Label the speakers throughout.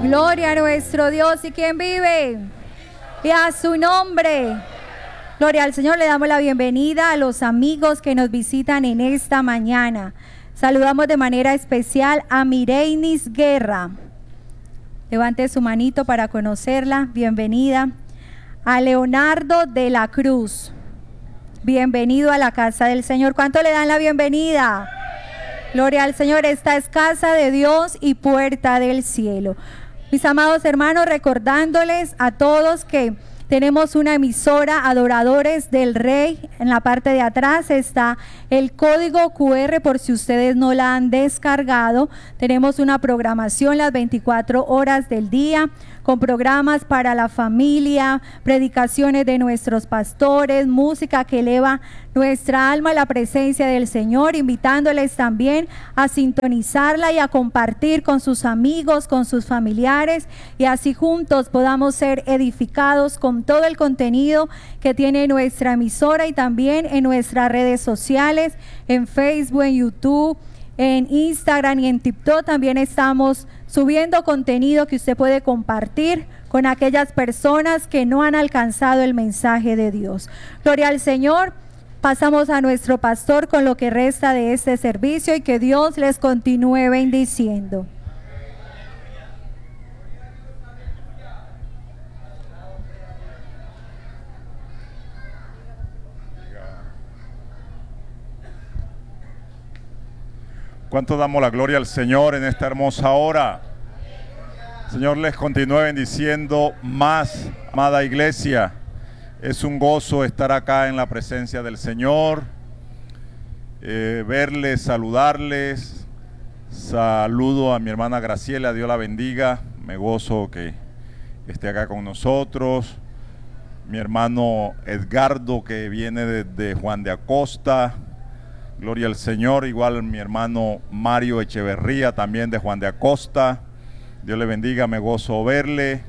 Speaker 1: Gloria a nuestro Dios. ¿Y quién vive? Y a su nombre. Gloria al Señor. Le damos la bienvenida a los amigos que nos visitan en esta mañana. Saludamos de manera especial a Mireinis Guerra. Levante su manito para conocerla. Bienvenida. A Leonardo de la Cruz. Bienvenido a la casa del Señor. ¿Cuánto le dan la bienvenida? Gloria al Señor. Esta es casa de Dios y puerta del cielo. Mis amados hermanos, recordándoles a todos que tenemos una emisora, Adoradores del Rey. En la parte de atrás está el código QR por si ustedes no la han descargado. Tenemos una programación las 24 horas del día, con programas para la familia, predicaciones de nuestros pastores, música que eleva nuestra alma a la presencia del Señor, invitándoles también a sintonizarla y a compartir con sus amigos, con sus familiares, y así juntos podamos ser edificados con todo el contenido que tiene nuestra emisora y también en nuestras redes sociales, en Facebook, en YouTube, en Instagram y en TikTok. También estamos subiendo contenido que usted puede compartir con aquellas personas que no han alcanzado el mensaje de Dios. Gloria al Señor. Pasamos a nuestro pastor con lo que resta de este servicio y que Dios les continúe bendiciendo.
Speaker 2: ¿Cuánto damos la gloria al Señor en esta hermosa hora? Señor les continúe bendiciendo más, amada iglesia. Es un gozo estar acá en la presencia del Señor, verles, saludarles. Saludo a mi hermana Graciela, Dios la bendiga. Me gozo que esté acá con nosotros. Mi hermano Edgardo, que viene de Juan de Acosta. Gloria al Señor. Igual mi hermano Mario Echeverría, también de Juan de Acosta. Dios le bendiga, me gozo verle.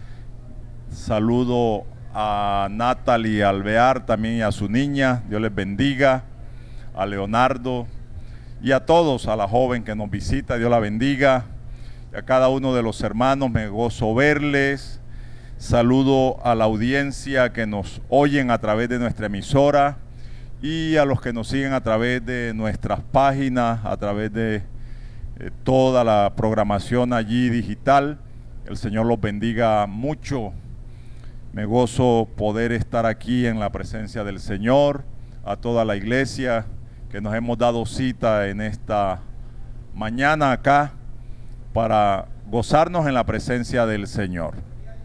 Speaker 2: Saludo a Natalie Alvear, también a su niña. Dios les bendiga. A Leonardo y a todos, a la joven que nos visita. Dios la bendiga. Y a cada uno de los hermanos, me gozo verles. Saludo a la audiencia que nos oyen a través de nuestra emisora, y a los que nos siguen a través de nuestras páginas, a través de toda la programación allí digital. El Señor los bendiga mucho. Me gozo poder estar aquí en la presencia del Señor. A toda la iglesia que nos hemos dado cita en esta mañana acá para gozarnos en la presencia del Señor.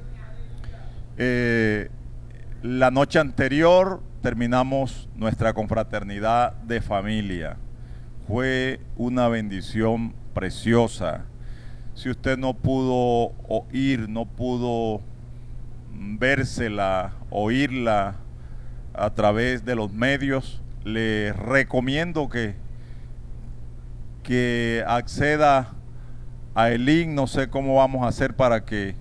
Speaker 2: La noche anterior terminamos nuestra confraternidad de familia. Fue una bendición preciosa. Si usted no pudo oír, no pudo vérsela, oírla a través de los medios, le recomiendo que acceda a el link. No sé cómo vamos a hacer para que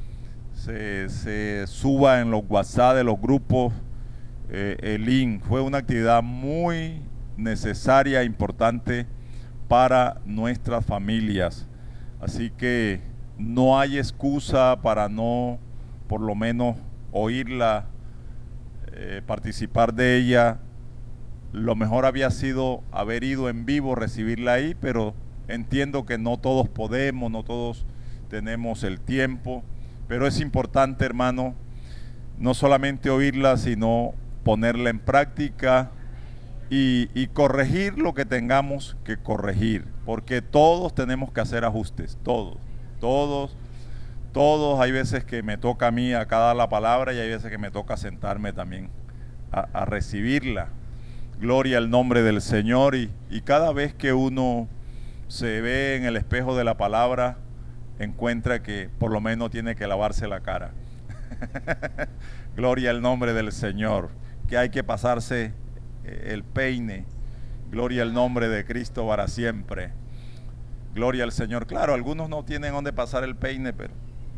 Speaker 2: se suba en los WhatsApp de los grupos el link. Fue una actividad muy necesaria e importante para nuestras familias, así que no hay excusa para no por lo menos oírla, participar de ella. Lo mejor había sido haber ido en vivo, recibirla ahí, pero entiendo que no todos podemos, no todos tenemos el tiempo, pero es importante, hermano, no solamente oírla, sino ponerla en práctica y corregir lo que tengamos que corregir, porque todos tenemos que hacer ajustes, todos. Hay veces que me toca a mí acá dar la palabra, y hay veces que me toca sentarme también a recibirla. Gloria al nombre del Señor. Y cada vez que uno se ve en el espejo de la palabra, encuentra que por lo menos tiene que lavarse la cara. Gloria al nombre del Señor. Que hay que pasarse el peine. Gloria al nombre de Cristo para siempre. Gloria al Señor. Claro, algunos no tienen dónde pasar el peine, pero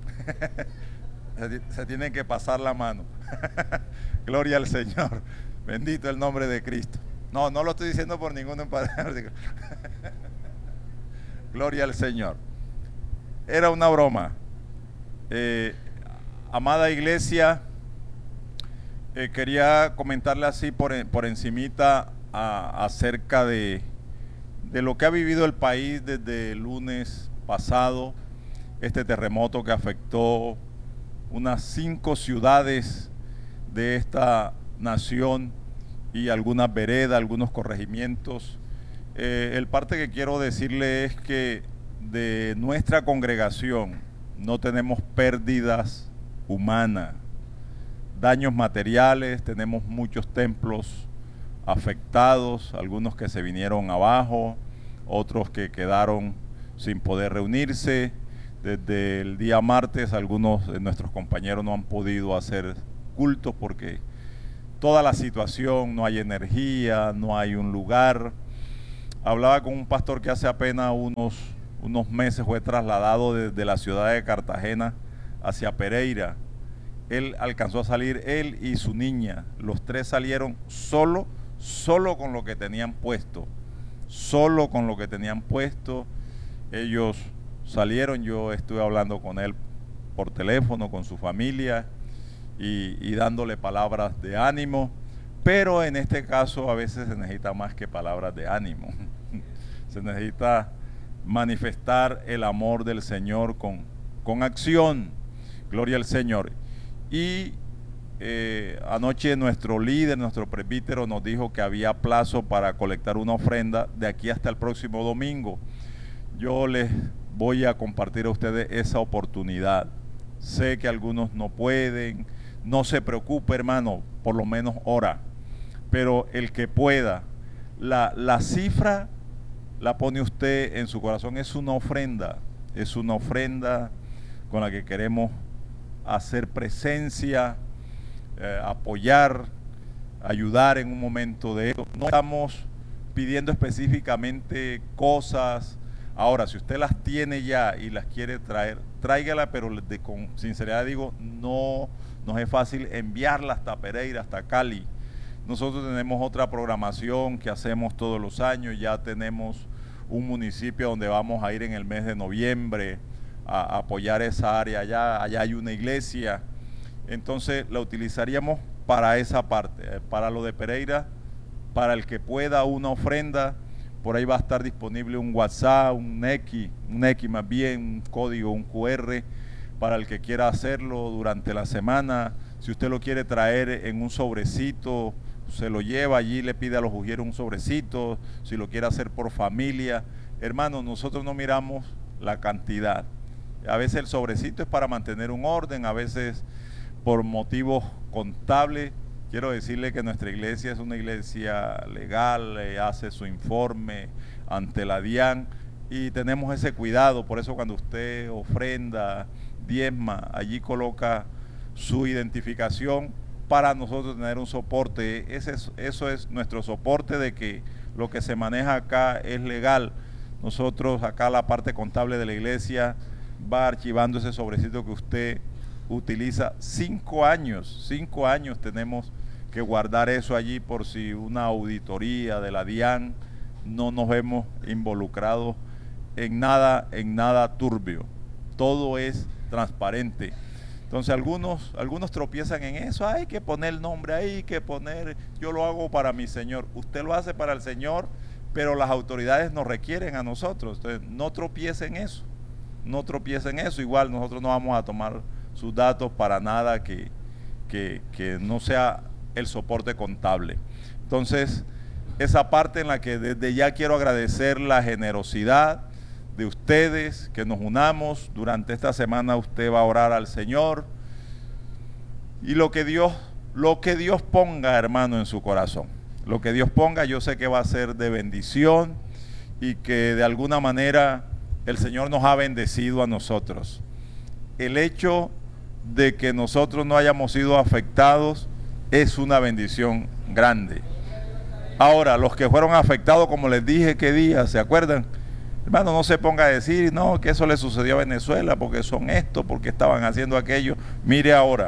Speaker 2: se tienen que pasar la mano. Gloria al Señor. Bendito el nombre de Cristo. No lo estoy diciendo por ningún empadre. Gloria al Señor. Era una broma. Amada iglesia, quería comentarle así por encimita acerca de lo que ha vivido el país desde el lunes pasado, este terremoto que afectó unas 5 ciudades de esta nación y algunas veredas, algunos corregimientos. El parte que quiero decirle es que de nuestra congregación no tenemos pérdidas humanas, daños materiales, tenemos muchos templos afectados, algunos que se vinieron abajo, otros que quedaron sin poder reunirse. Desde el día martes algunos de nuestros compañeros no han podido hacer cultos porque toda la situación, no hay energía, no hay un lugar. Hablaba con un pastor que hace apenas unos meses fue trasladado desde la ciudad de Cartagena hacia Pereira. Él alcanzó a salir, él y su niña, los 3 salieron solo con lo que tenían puesto, solo con lo que tenían puesto. Ellos salieron, yo estuve hablando con él por teléfono, con su familia y dándole palabras de ánimo, pero en este caso a veces se necesita más que palabras de ánimo, se necesita manifestar el amor del Señor con acción. Gloria al Señor. Y anoche nuestro líder, nuestro presbítero nos dijo que había plazo para colectar una ofrenda de aquí hasta el próximo domingo. Yo les voy a compartir a ustedes esa oportunidad. Sé que algunos no pueden, no se preocupe, hermano, por lo menos ora, pero el que pueda, la cifra la pone usted en su corazón, es una ofrenda con la que queremos hacer presencia, apoyar, ayudar en un momento de eso. No estamos pidiendo específicamente cosas. Ahora, si usted las tiene ya y las quiere traer, tráigala, pero con sinceridad digo, no nos es fácil enviarla hasta Pereira, hasta Cali. Nosotros tenemos otra programación que hacemos todos los años, ya tenemos un municipio donde vamos a ir en el mes de noviembre a apoyar esa área, allá hay una iglesia, entonces la utilizaríamos para esa parte, para lo de Pereira, para el que pueda una ofrenda. Por ahí va a estar disponible un WhatsApp, un X más bien, un código, un QR, para el que quiera hacerlo durante la semana. Si usted lo quiere traer en un sobrecito, se lo lleva allí, le pide a los ujieros un sobrecito. Si lo quiere hacer por familia, hermano, nosotros no miramos la cantidad. A veces el sobrecito es para mantener un orden, a veces por motivos contables. Quiero decirle que nuestra iglesia es una iglesia legal, hace su informe ante la DIAN y tenemos ese cuidado. Por eso cuando usted ofrenda, diezma, allí coloca su identificación para nosotros tener un soporte. Eso es nuestro soporte de que lo que se maneja acá es legal. Nosotros acá la parte contable de la iglesia va archivando ese sobrecito que usted utiliza 5 años. 5 años tenemos que guardar eso allí por si una auditoría de la DIAN no nos vemos involucrados en nada turbio. Todo es transparente. Entonces algunos tropiezan en eso, hay que poner el nombre ahí, que poner, yo lo hago para mi Señor. Usted lo hace para el Señor, pero las autoridades nos requieren a nosotros. Entonces no tropiecen eso, igual nosotros no vamos a tomar sus datos para nada que no sea el soporte contable. Entonces, esa parte en la que desde ya quiero agradecer la generosidad de ustedes, que nos unamos. Durante esta semana usted va a orar al Señor y lo que Dios ponga, hermano, en su corazón, lo que Dios ponga, yo sé que va a ser de bendición y que de alguna manera el Señor nos ha bendecido a nosotros. El hecho de que nosotros no hayamos sido afectados es una bendición grande. Ahora, los que fueron afectados, como les dije, ¿qué día? ¿Se acuerdan? Hermano, no se ponga a decir, no, que eso le sucedió a Venezuela, porque son esto, porque estaban haciendo aquello. Mire ahora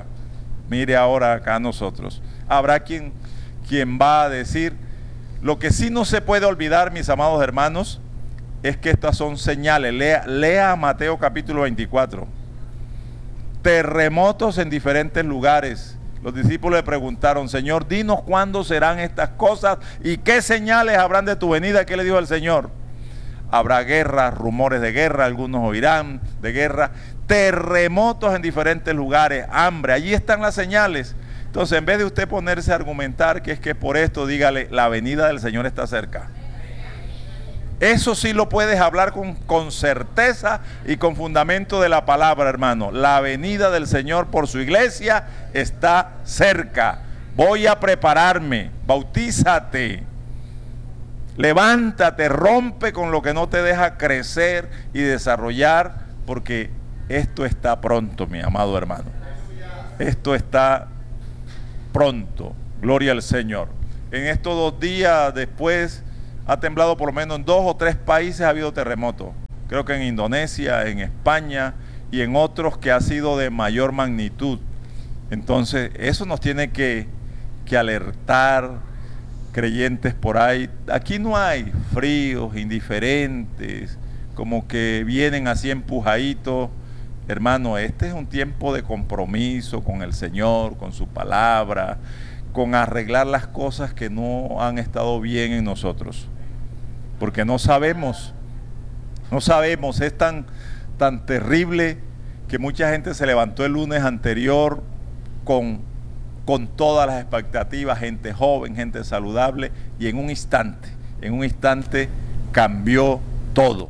Speaker 2: acá nosotros. Habrá quien va a decir, lo que sí no se puede olvidar, mis amados hermanos, es que estas son señales. Lea Mateo capítulo 24. terremotos en diferentes lugares. Los discípulos le preguntaron: Señor, dinos cuándo serán estas cosas y qué señales habrán de tu venida. ¿Qué le dijo el Señor? Habrá guerra, rumores de guerra, algunos oirán de guerra, terremotos en diferentes lugares, hambre. Allí están las señales. Entonces, en vez de usted ponerse a argumentar que es que por esto, dígale: la venida del Señor está cerca. Eso sí lo puedes hablar con certeza y con fundamento de la palabra, hermano. La venida del Señor por su iglesia está cerca. Voy a prepararme. Bautízate. Levántate, rompe con lo que no te deja crecer y desarrollar, porque esto está pronto, mi amado hermano. Esto está pronto. Gloria al Señor. En estos 2 días después ha temblado por lo menos en 2 o 3 países, ha habido terremotos. Creo que en Indonesia, en España y en otros que ha sido de mayor magnitud. Entonces, eso nos tiene que alertar, creyentes por ahí. Aquí no hay fríos, indiferentes, como que vienen así empujaditos. Hermano, este es un tiempo de compromiso con el Señor, con su palabra, con arreglar las cosas que no han estado bien en nosotros. Porque no sabemos, es tan terrible que mucha gente se levantó el lunes anterior con todas las expectativas, gente joven, gente saludable, y en un instante cambió todo,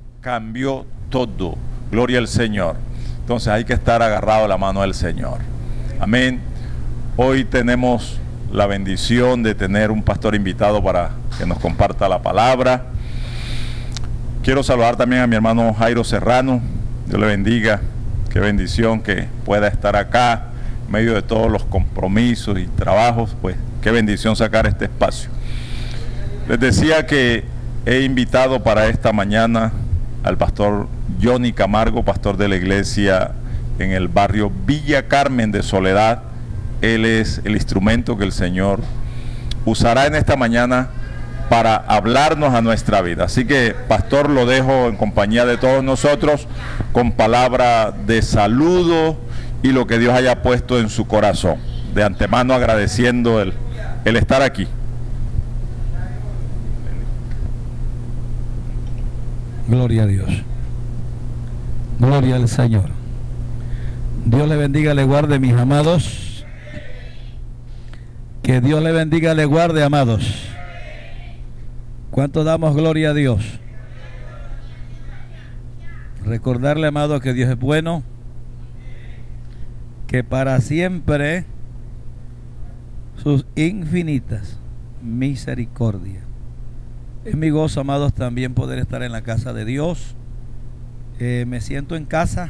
Speaker 2: gloria al Señor. Entonces hay que estar agarrado a la mano del Señor, amén. Hoy tenemos la bendición de tener un pastor invitado para que nos comparta la palabra. Quiero saludar también a mi hermano Jairo Serrano. Dios le bendiga, qué bendición que pueda estar acá en medio de todos los compromisos y trabajos. Pues qué bendición sacar este espacio. Les decía que he invitado para esta mañana al pastor Johnny Camargo, pastor de la iglesia en el barrio Villa Carmen de Soledad. Él es el instrumento que el Señor usará en esta mañana para hablarnos a nuestra vida. Así que, pastor, lo dejo en compañía de todos nosotros con palabra de saludo y lo que Dios haya puesto en su corazón. De antemano agradeciendo el estar aquí.
Speaker 3: Gloria a Dios. Gloria al Señor. Dios le bendiga, le guarde, mis amados. Que Dios le bendiga, le guarde, amados. ¿Cuánto damos gloria a Dios? Recordarle, amado, que Dios es bueno, que para siempre sus infinitas misericordias. Es mi gozo, amados, también poder estar en la casa de Dios. Me siento en casa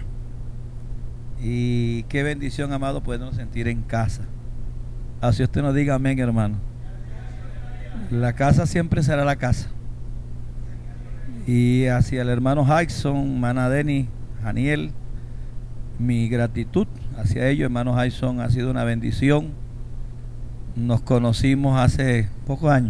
Speaker 3: y qué bendición, amado, podernos sentir en casa. Así usted nos diga amén, hermano. La casa siempre será la casa. Y hacia el hermano Jackson, Manadeni, Daniel, mi gratitud hacia ellos. Hermano Jackson, ha sido una bendición. Nos conocimos hace pocos años,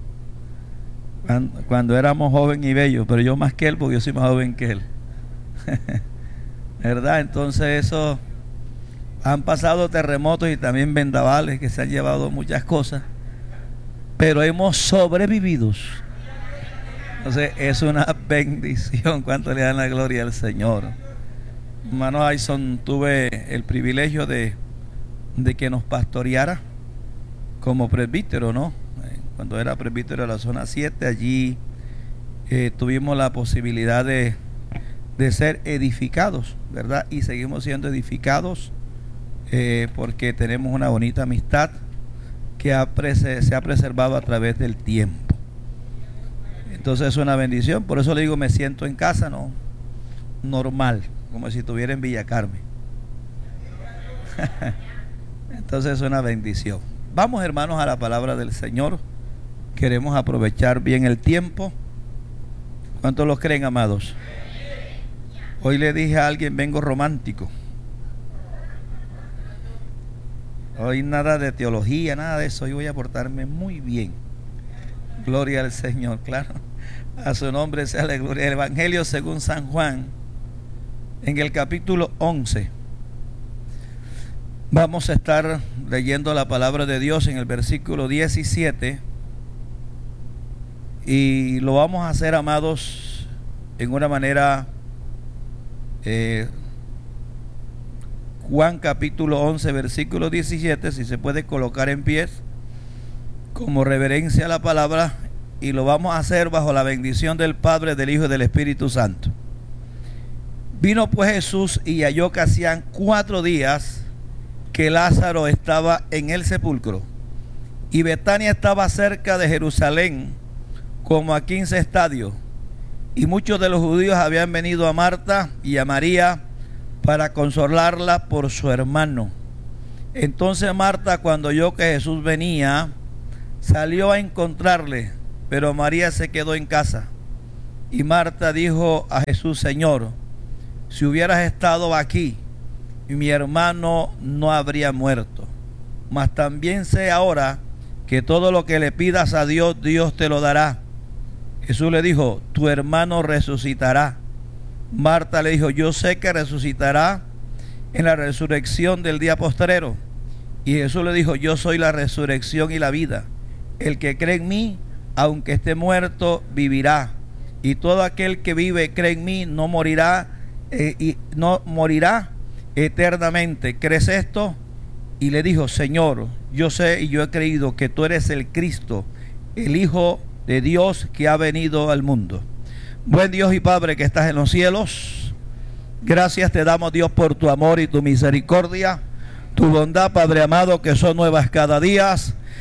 Speaker 3: cuando éramos joven y bello, pero yo más que él, porque yo soy más joven que él. ¿Verdad? Entonces eso, han pasado terremotos y también vendavales que se han llevado muchas cosas, pero hemos sobrevivido. Entonces es una bendición. Cuánto le dan la gloria al Señor. Hermano Ayson, tuve el privilegio de que nos pastoreara como presbítero, ¿no? Cuando era presbítero de la zona 7, allí tuvimos la posibilidad de ser edificados, ¿verdad? Y seguimos siendo edificados porque tenemos una bonita amistad que se ha preservado a través del tiempo. Entonces es una bendición. Por eso le digo, me siento en casa, ¿no? Normal, como si estuviera en Villa Carmen. Entonces es una bendición. Vamos, hermanos, a la palabra del Señor. Queremos aprovechar bien el tiempo. ¿Cuántos lo creen, amados? Hoy le dije a alguien, vengo romántico. Hoy nada de teología, nada de eso. Hoy voy a portarme muy bien. Gloria al Señor, claro. A su nombre sea la gloria. El Evangelio según San Juan, en el capítulo 11. Vamos a estar leyendo la palabra de Dios en el versículo 17 y lo vamos a hacer, amados, en una manera Juan capítulo 11 versículo 17, si se puede colocar en pie como reverencia a la palabra, y lo vamos a hacer bajo la bendición del Padre, del Hijo y del Espíritu Santo. Vino pues Jesús y halló que hacían 4 días que Lázaro estaba en el sepulcro, y Betania estaba cerca de Jerusalén, como a 15 estadios, y muchos de los judíos habían venido a Marta y a María para consolarla por su hermano. Entonces Marta, cuando oyó que Jesús venía, salió a encontrarle, pero María se quedó en casa. Y Marta dijo a Jesús: Señor, si hubieras estado aquí, mi hermano no habría muerto. Mas también sé ahora que todo lo que le pidas a Dios, Dios te lo dará. Jesús le dijo: tu hermano resucitará. Marta le dijo: yo sé que resucitará en la resurrección del día postrero. Y Jesús le dijo: yo soy la resurrección y la vida. El que cree en mí, aunque esté muerto, vivirá. Y todo aquel que vive, cree en mí, no morirá y no morirá eternamente. ¿Crees esto? Y le dijo: Señor, yo sé y yo he creído que tú eres el Cristo, el Hijo de Dios que ha venido al mundo. Buen Dios y Padre que estás en los cielos, gracias te damos, Dios, por tu amor y tu misericordia, tu bondad, Padre amado, que son nuevas cada día.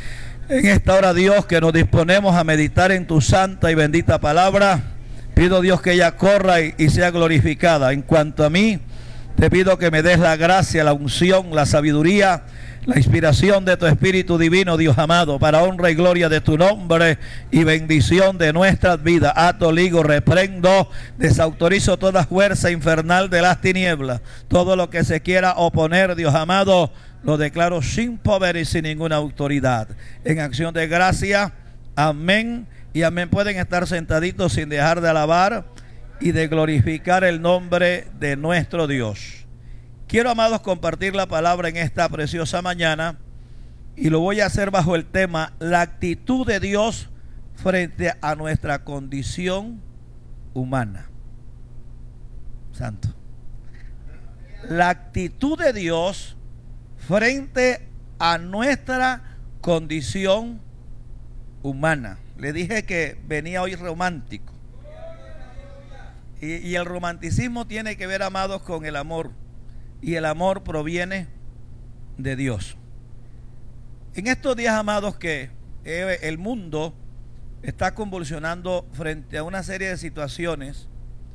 Speaker 3: En esta hora, Dios, que nos disponemos a meditar en tu santa y bendita palabra, pido, Dios, que ella corra y sea glorificada. En cuanto a mí, te pido que me des la gracia, la unción, la sabiduría, la inspiración de tu Espíritu Divino, Dios amado, para honra y gloria de tu nombre y bendición de nuestras vidas. Ato, ligo, reprendo, desautorizo toda fuerza infernal de las tinieblas. Todo lo que se quiera oponer, Dios amado, lo declaro sin poder y sin ninguna autoridad. En acción de gracia, amén y amén. Pueden estar sentaditos sin dejar de alabar y de glorificar el nombre de nuestro Dios. Quiero, amados, compartir la palabra en esta preciosa mañana, y lo voy a hacer bajo el tema: la actitud de Dios frente a nuestra condición humana. Santo. La actitud de Dios frente a nuestra condición humana. Le dije que venía hoy romántico. Y el romanticismo tiene que ver, amados, con el amor. Y el amor proviene de Dios. En estos días, amados, que el mundo está convulsionando frente a una serie de situaciones,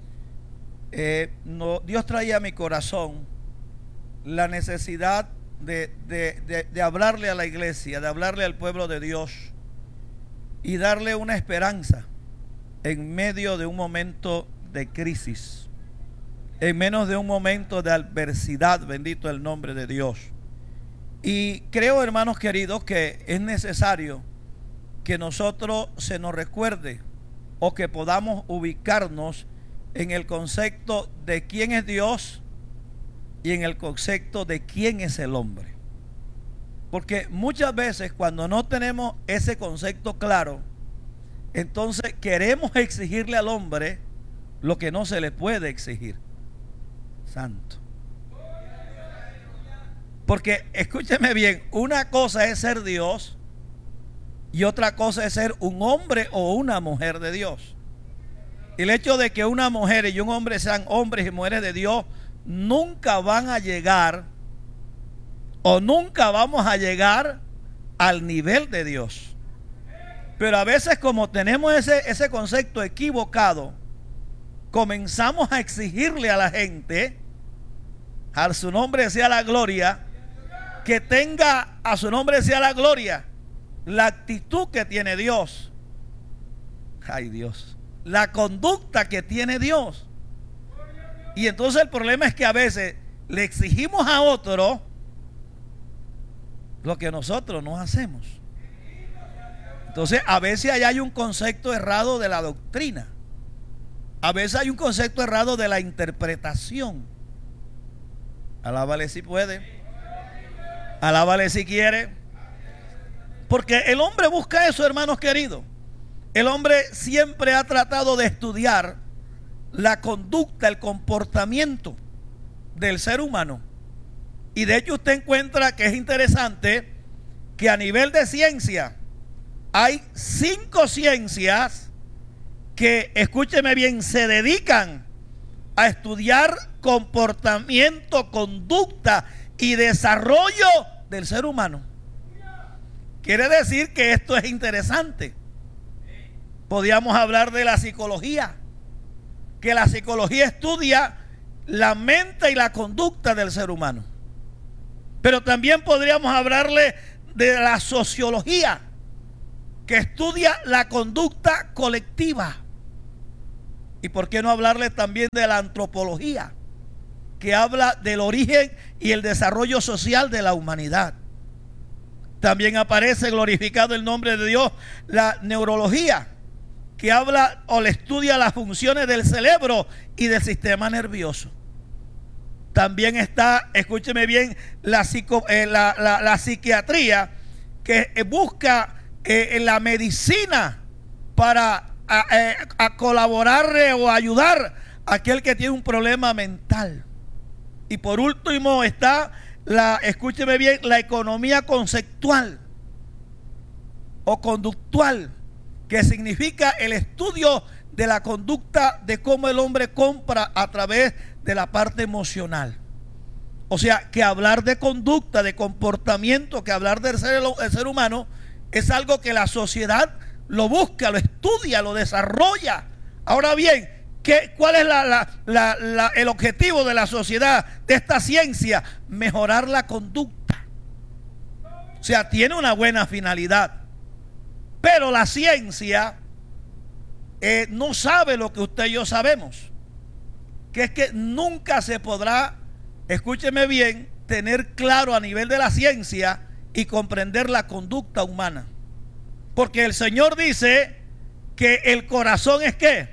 Speaker 3: Dios traía a mi corazón la necesidad de hablarle a la iglesia, de hablarle al pueblo de Dios y darle una esperanza en medio de un momento de crisis, en menos de un momento de adversidad. Bendito el nombre de Dios. Y creo, hermanos queridos, que es necesario que nosotros se nos recuerde, o que podamos ubicarnos en el concepto de quién es Dios y en el concepto de quién es el hombre. Porque muchas veces, cuando no tenemos ese concepto claro, entonces queremos exigirle al hombre lo que no se le puede exigir. Santo. Porque, escúcheme bien, una cosa es ser Dios y otra cosa es ser un hombre o una mujer de Dios. El hecho de que una mujer y un hombre sean hombres y mujeres de Dios nunca van a llegar, o nunca vamos a llegar al nivel de Dios. Pero a veces, como tenemos ese concepto equivocado, comenzamos a exigirle a la gente, a su nombre sea la gloria, que tenga, a su nombre sea la gloria, la actitud que tiene Dios. Ay, Dios, la conducta que tiene Dios. Y entonces el problema es que a veces le exigimos a otro lo que nosotros no hacemos. Entonces a veces ahí hay un concepto errado de la doctrina. A veces hay un concepto errado de la interpretación. Alábale si puede. Alábale si quiere. Porque el hombre busca eso, hermanos queridos. El hombre siempre ha tratado de estudiar la conducta, el comportamiento del ser humano. Y de hecho usted encuentra que es interesante que a nivel de ciencia hay 5 ciencias que, escúcheme bien, se dedican a estudiar comportamiento, conducta y desarrollo del ser humano. Quiere decir que esto es interesante. Podríamos hablar de la psicología, que la psicología estudia la mente y la conducta del ser humano. Pero también podríamos hablarle de la sociología, que estudia la conducta colectiva. Y por qué no hablarle también de la antropología, que habla del origen y el desarrollo social de la humanidad. También aparece, glorificado el nombre de Dios, la neurología, que habla o le estudia las funciones del cerebro y del sistema nervioso. También está, escúcheme bien, la psiquiatría, que busca la medicina para a colaborar o ayudar a aquel que tiene un problema mental. Y por último está escúcheme bien, la economía conceptual o conductual, que significa el estudio de la conducta de cómo el hombre compra a través de la parte emocional. O sea, que hablar de conducta, de comportamiento, que hablar del ser humano es algo que la sociedad lo busca, lo estudia, lo desarrolla. Ahora bien, ¿cuál es el objetivo de la sociedad, de esta ciencia? Mejorar la conducta. O sea, tiene una buena finalidad. Pero la ciencia no sabe lo que usted y yo sabemos, que es que nunca se podrá, escúcheme bien, tener claro a nivel de la ciencia y comprender la conducta humana. Porque el Señor dice que el corazón es ¿qué?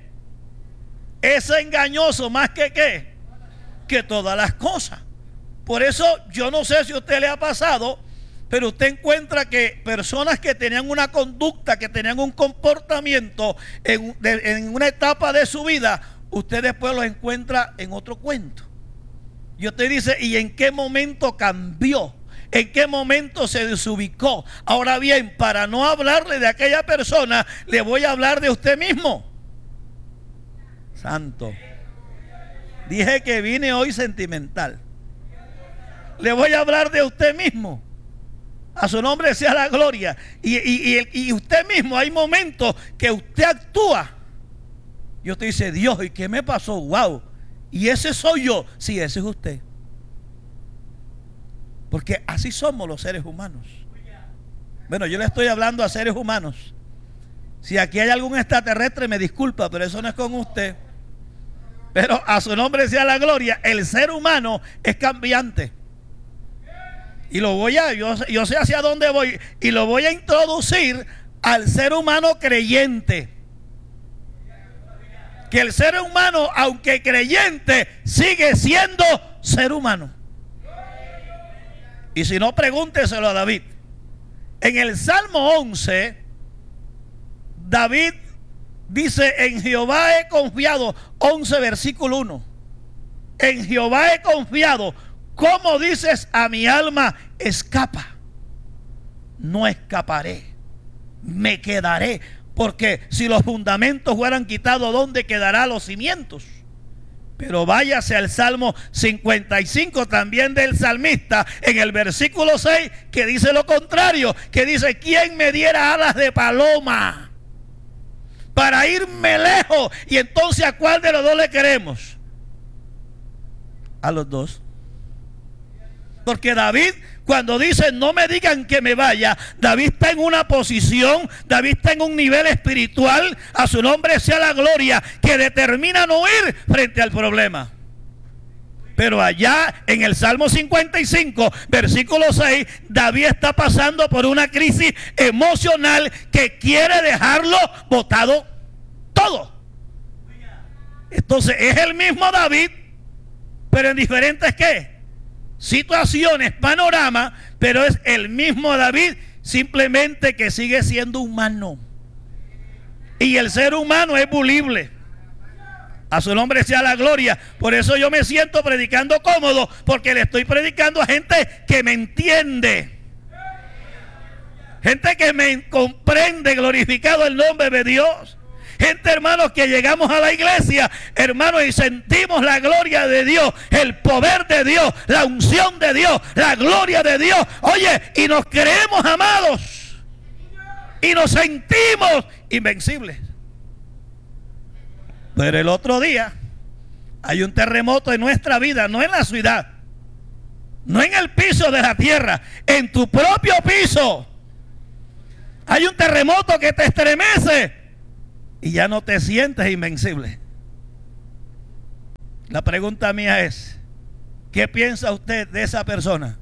Speaker 3: Es engañoso más que ¿qué? Que todas las cosas. Por eso yo no sé si a usted le ha pasado, pero usted encuentra que personas que tenían una conducta, que tenían un comportamiento en una etapa de su vida, usted después los encuentra en otro cuento. Y usted dice, ¿y en qué momento cambió? ¿En qué momento se desubicó? Ahora bien, para no hablarle de aquella persona, le voy a hablar de usted mismo. Santo. Dije que vine hoy sentimental. Le voy a hablar de usted mismo. A su nombre sea la gloria. Y usted mismo, hay momentos que usted actúa y usted dice, Dios, ¿y qué me pasó? Wow. Y ese soy yo. Sí, ese es usted. Porque así somos los seres humanos. Bueno, yo le estoy hablando a seres humanos. Si aquí hay algún extraterrestre, me disculpa, pero eso no es con usted. Pero a su nombre sea la gloria. El ser humano es cambiante. Y yo sé hacia dónde voy. Y lo voy a introducir al ser humano creyente. Que el ser humano, aunque creyente, sigue siendo ser humano. Y si no, pregúnteselo a David. En el Salmo 11, David dice, en Jehová he confiado, 11 versículo 1. En Jehová he confiado. ¿Cómo dices a mi alma, escapa? No escaparé, me quedaré. Porque si los fundamentos fueran quitados, ¿dónde quedarán los cimientos? Pero váyase al Salmo 55 también del salmista, en el versículo 6, que dice lo contrario, que dice, ¿quién me diera alas de paloma para irme lejos? Y entonces, ¿a cuál de los dos le queremos? A los dos. Porque David, cuando dice no me digan que me vaya, David está en una posición, David está en un nivel espiritual, a su nombre sea la gloria, que determina no ir frente al problema. Pero allá en el Salmo 55, versículo 6, David está pasando por una crisis emocional que quiere dejarlo botado todo. Entonces es el mismo David, pero en diferentes ¿qué? situaciones, panorama, pero es el mismo David, simplemente que sigue siendo humano. Y el ser humano es bulible. A su nombre sea la gloria. Por eso yo me siento predicando cómodo, porque le estoy predicando a gente que me entiende, gente que me comprende. Glorificado el nombre de Dios. Gente, hermanos, que llegamos a la iglesia, hermanos, y sentimos la gloria de Dios, el poder de Dios, la unción de Dios, la gloria de Dios. Oye, y nos creemos amados y nos sentimos invencibles. Pero el otro día hay un terremoto en nuestra vida, no en la ciudad, no en el piso de la tierra, en tu propio piso. Hay un terremoto que te estremece y ya no te sientes invencible. La pregunta mía es, ¿qué piensa usted de esa persona?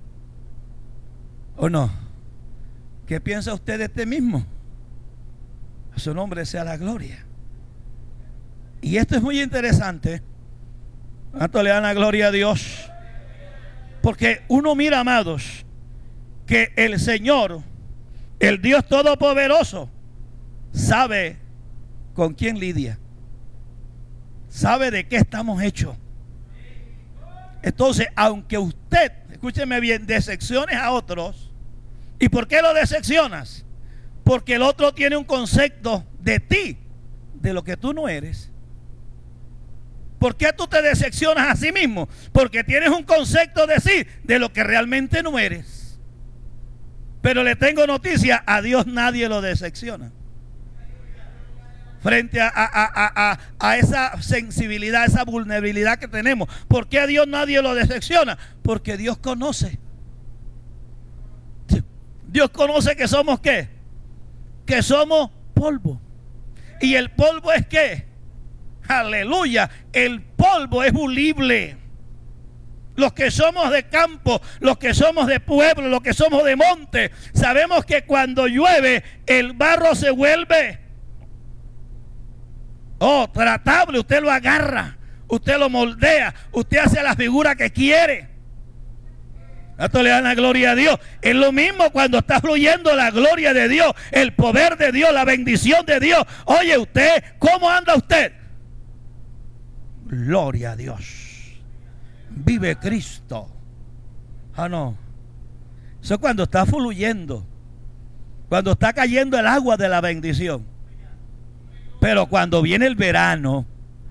Speaker 3: ¿O no? ¿Qué piensa usted de este mismo? A su nombre sea la gloria. Y esto es muy interesante. ¿Cuánto le dan la gloria a Dios? Porque uno mira, amados, que el Señor, el Dios Todopoderoso, sabe con quién lidia, sabe de qué estamos hechos. Entonces, aunque usted, escúcheme bien, decepciones a otros. ¿Y por qué lo decepcionas? Porque el otro tiene un concepto de ti, de lo que tú no eres. ¿Por qué tú te decepcionas a sí mismo? Porque tienes un concepto de sí, de lo que realmente no eres. Pero le tengo noticia, a Dios nadie lo decepciona. Frente a esa sensibilidad, esa vulnerabilidad que tenemos. ¿Por qué a Dios nadie lo decepciona? Porque Dios conoce. Dios conoce que somos ¿qué? Que somos polvo. ¿Y el polvo es qué? Aleluya. El polvo es bulible. Los que somos de campo, los que somos de pueblo, los que somos de monte, sabemos que cuando llueve el barro se vuelve tratable. Usted lo agarra, usted lo moldea, usted hace la figura que quiere. Esto le dan la gloria a Dios. Es lo mismo cuando está fluyendo la gloria de Dios, el poder de Dios, la bendición de Dios. Oye, usted, ¿cómo anda usted? Gloria a Dios. Vive Cristo. No. Eso es cuando está fluyendo, cuando está cayendo el agua de la bendición. Pero cuando viene el verano,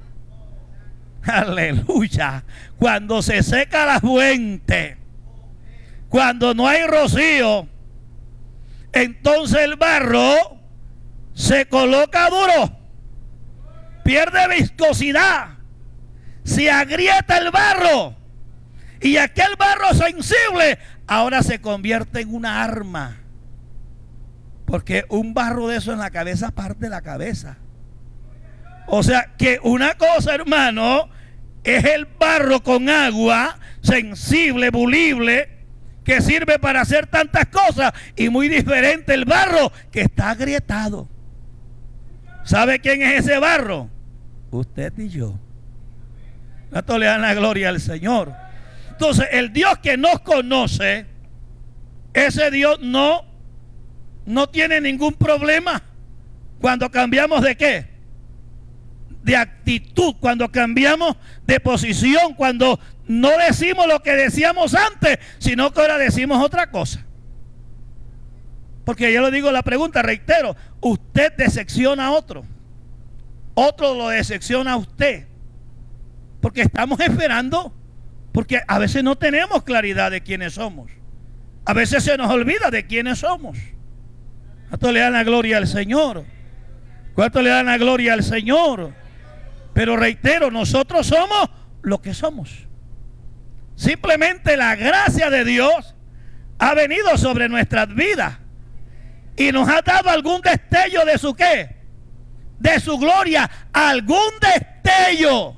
Speaker 3: aleluya, cuando se seca la fuente, cuando no hay rocío, entonces el barro se coloca duro, pierde viscosidad, se agrieta el barro, y aquel barro sensible ahora se convierte en una arma, porque un barro de eso en la cabeza parte la cabeza. O sea que una cosa, hermano, es el barro con agua, sensible, bulible, que sirve para hacer tantas cosas, y muy diferente el barro que está agrietado. ¿Sabe quién es ese barro? Usted y yo. Esto le dan la gloria al Señor. Entonces, el Dios que nos conoce, ese Dios no tiene ningún problema cuando cambiamos de ¿qué? De actitud, cuando cambiamos de posición, cuando no decimos lo que decíamos antes, sino que ahora decimos otra cosa. Porque yo le digo la pregunta, reitero, usted decepciona a otro lo decepciona a usted, porque estamos esperando, porque a veces no tenemos claridad de quiénes somos, a veces se nos olvida de quiénes somos. ¿Cuánto le dan la gloria al Señor? ¿Cuánto le dan la gloria al Señor? Pero reitero, nosotros somos lo que somos. Simplemente la gracia de Dios ha venido sobre nuestras vidas y nos ha dado algún destello de su ¿qué? De su gloria, algún destello.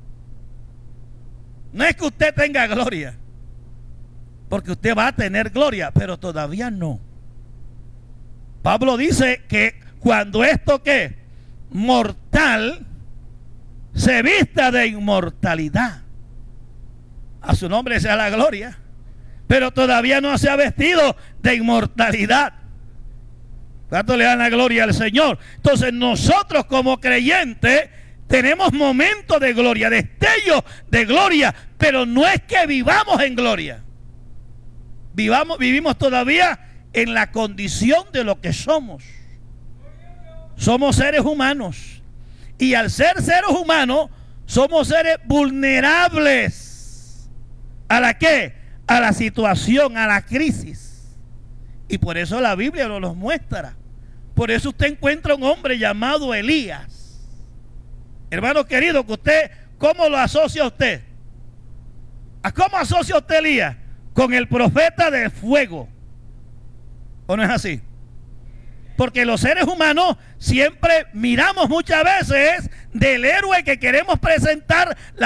Speaker 3: No es que usted tenga gloria, porque usted va a tener gloria, pero todavía no. Pablo dice que cuando esto ¿qué? Mortal se vista de inmortalidad. A su nombre sea la gloria. Pero todavía no se ha vestido de inmortalidad. ¿Cuánto le dan la gloria al Señor? Entonces nosotros como creyentes tenemos momentos de gloria, destellos de gloria, pero no es que vivamos en gloria. Vivimos todavía en la condición de lo que somos. Somos seres humanos. Y al ser seres humanos, somos seres vulnerables. ¿A la qué? A la situación, a la crisis. Y por eso la Biblia nos muestra. Por eso usted encuentra un hombre llamado Elías. Hermano querido, que usted, ¿cómo lo asocia usted? ¿A cómo asocia usted Elías? Con el profeta del fuego. ¿O no es así? Porque los seres humanos siempre miramos muchas veces del héroe que queremos presentar la